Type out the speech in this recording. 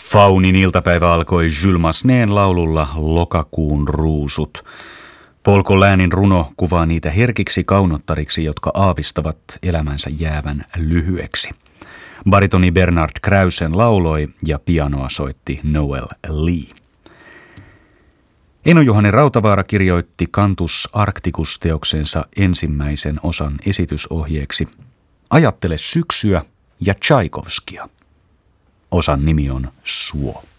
Faunin iltapäivä alkoi Jules Massenet'n laululla Lokakuun ruusut. Paul Collanin runo kuvaa niitä herkiksi kaunottariksi, jotka aavistavat elämänsä jäävän lyhyeksi. Baritoni Bernard Krausen lauloi ja pianoa soitti Noel Lee. Eino Juhani Rautavaara kirjoitti Cantus Arcticus-teoksensa ensimmäisen osan esitysohjeeksi Ajattele syksyä ja Tchaikovskia. Osan nimi on Suo.